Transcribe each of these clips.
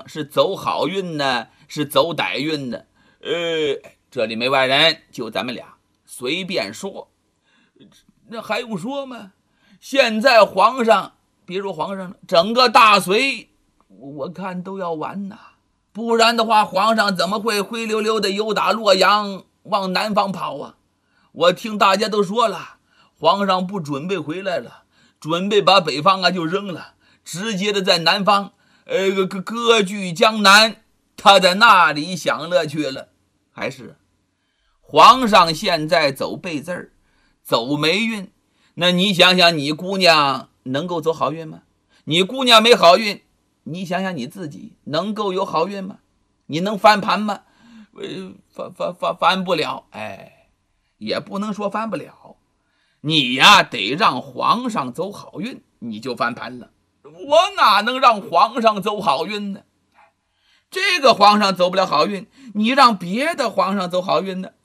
是走好运呢，是走歹运呢？这里没外人，就咱们俩随便说。那还用说吗？现在皇上，别说皇上了，整个大隋，我看都要完呐。不然的话，皇上怎么会灰溜溜的由打洛阳往南方跑啊？我听大家都说了，皇上不准备回来了，准备把北方就扔了，直接的在南方割据江南，他在那里享乐去了。还是皇上现在走背字儿，走霉运，那你想想，你姑娘能够走好运吗？你姑娘没好运，你想想你自己能够有好运吗？你能翻盘吗？翻不了。也不能说翻不了，你呀得让皇上走好运，你就翻盘了。我哪能让皇上走好运呢？这个皇上走不了好运，你让别的皇上走好运呢？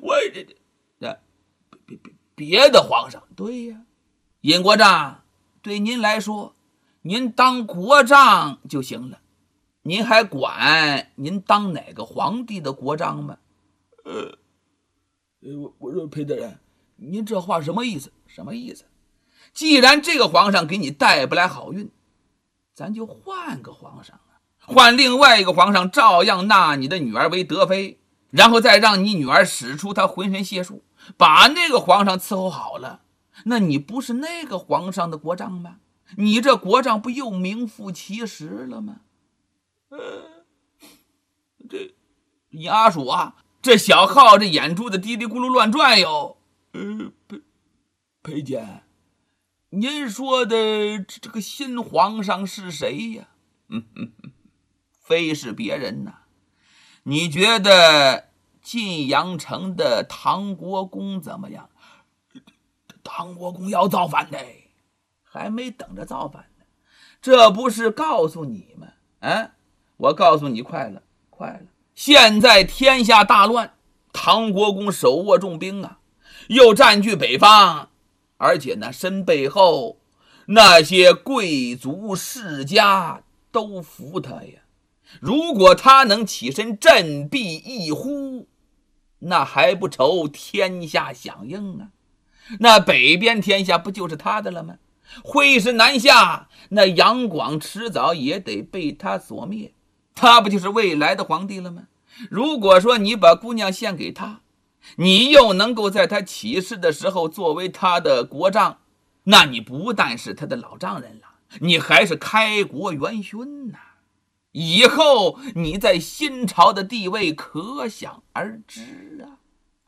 别的皇上，对呀，尹国丈，对您来说，您当国丈就行了，您还管您当哪个皇帝的国丈吗？我说裴大人，您这话什么意思？什么意思？既然这个皇上给你带不来好运，咱就换个皇上啊，换另外一个皇上，照样纳你的女儿为德妃，然后再让你女儿使出她浑身解数，把那个皇上伺候好了，那你不是那个皇上的国丈吗？你这国丈不又名副其实了吗？这你阿鼠啊，这小号这眼珠子嘀嘀咕噜乱转悠。裴监，您说的这个新皇上是谁呀？非是别人呐。你觉得晋阳城的唐国公怎么样？唐国公要造反的，还没等着造反呢，这不是告诉你吗？我告诉你，快了，现在天下大乱，唐国公手握重兵啊，又占据北方，而且呢，身背后那些贵族世家都服他呀。如果他能起身振臂一呼，那还不愁天下响应啊？那北边天下不就是他的了吗？挥师南下，那杨广迟早也得被他所灭，他不就是未来的皇帝了吗？如果说你把姑娘献给他，你又能够在他起事的时候作为他的国丈，那你不但是他的老丈人了，你还是开国元勋呐。以后你在新朝的地位可想而知啊。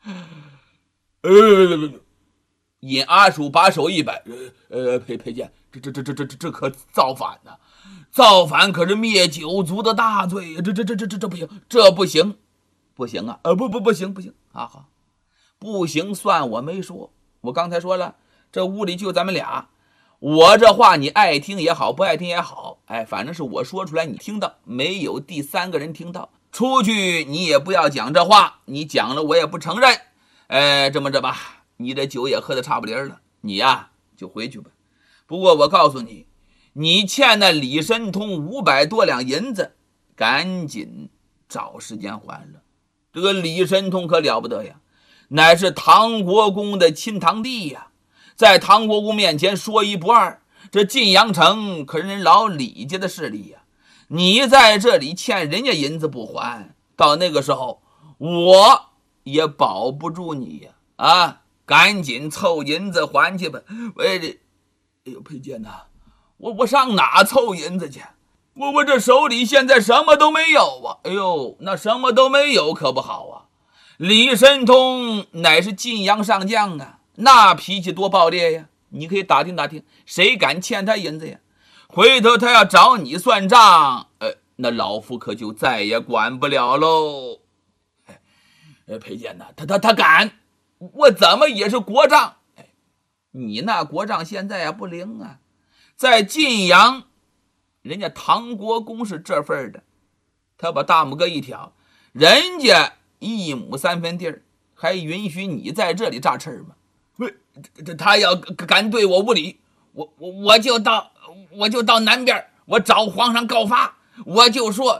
尹阿鼠把手一摆，裴监，这可造反呢？造反可是灭九族的大罪呀！这不行，这不行，不行啊！不行啊！好，不行，算我没说。我刚才说了，这屋里就咱们俩，我这话你爱听也好，不爱听也好，反正是我说出来你听到，没有第三个人听到。出去你也不要讲这话，你讲了我也不承认。这么着吧，你这酒也喝得差不离了，你呀就回去吧。不过我告诉你，你欠那李申通500多两银子，赶紧找时间还了。这个李申通可了不得呀，乃是唐国公的亲堂弟呀，在唐国公面前说一不二。这晋阳城可是人老李家的势力呀，你在这里欠人家银子不还，到那个时候我也保不住你呀！赶紧凑银子还去吧。裴监呐，我上哪凑银子去？我这手里现在什么都没有啊！那什么都没有可不好啊！李申通乃是晋阳上将啊，那脾气多暴烈呀！你可以打听打听，谁敢欠他银子呀？回头他要找你算账，那老夫可就再也管不了喽。裴监呐，他敢，我怎么也是国丈？你那国丈现在不灵啊，在晋阳，人家唐国公是这份的，他把大拇哥一挑，人家1亩3分地儿，还允许你在这里炸翅吗？他要敢对我无礼，我就到南边，我找皇上告发，我就说